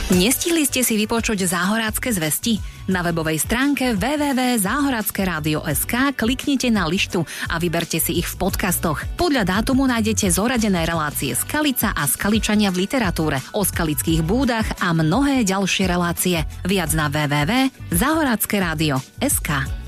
Nestihli ste si vypočuť záhorácké zvesti? Na webovej stránke www.záhorackeradio.sk kliknite na lištu a vyberte si ich v podcastoch. Podľa dátumu nájdete zoradené relácie Skalica a Skaličania v literatúre, o skalických búdach a mnohé ďalšie relácie. Viac na www.záhorackeradio.sk.